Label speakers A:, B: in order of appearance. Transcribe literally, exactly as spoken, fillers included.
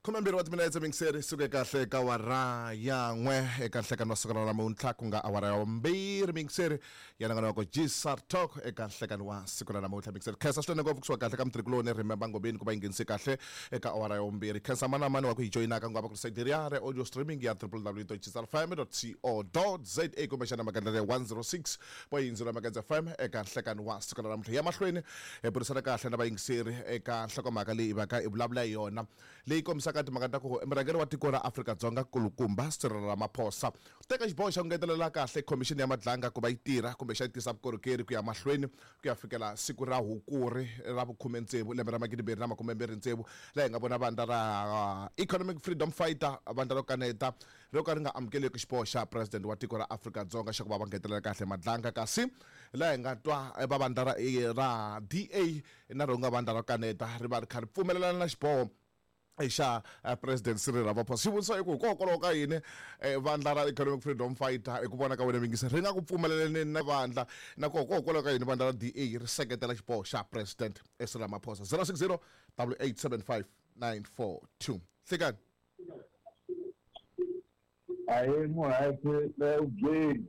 A: Khumembiri wa timinetse mingiseri suke kahle ka wara ya n'we eka nhlekani wa siku ra namuntlha ku nga awara ya vumbirhi mingiseri ya nanganoko G S A R Talk eka nhlekani wa siku ra namuntlha mingiseri khensa swinene ngopfu kusuka kahle ka mutirhikuloni Remember Ngobeni ku va nghenisi kahle eka awara ya vumbirhi khensa mani na mani wa ku hi joyinaka ku nga va ku ri site ya audio streaming ya w w w dot g s r f m dot co dot z a kumbe xana magandlele one oh six point zero Magandza F M eka nhlekani wa siku ra namuntlha ya mahlweni hi burisana kahle na vayingiseri eka nhlokomhaka leyi va ka i vulavula hi yona leyi kombisaka timhaka ta ku emurhangeri wa tiko ra Afrika-Dzonga kulukumba Cyril Ramaphosa teka xiboho xa ku ngetelela kahle commission ya madlanga ku va yi tirha kumbe xa tisa vukorhokeri ku ya mahlweni ku ya fikela siku ra hukuri ra vukhume ntsevu lembe ra magidibiri na makume mbirhi ntsevu laha hi nga vona vandla ra economic freedom fighter vandla ro kaneta ro ka ri nga amukeleki xiboho xa president wa tiko ra Afrika-Dzonga xa ku va va ngetelela kahle madlanga kasi laha hi nga twa va vandla ra ra D A na ro nga vandla ro kaneta ri va ri kha ri pfumelelana na xiboho xa uh, president Cyril Ramaphosa xivutiso i ku hikokwalaho ka yini eh, vandla ra economic freedom fighter i ku vona ka wena mingisi ri nga ku pfumeleleni na vandla na ko hikokwalaho ka yini vandla ra D A ri seketela xiboho xa president Cyril Ramaphosa zero six zero eight eight seven five nine four two Hlikani
B: Aí, moleque, é o gay.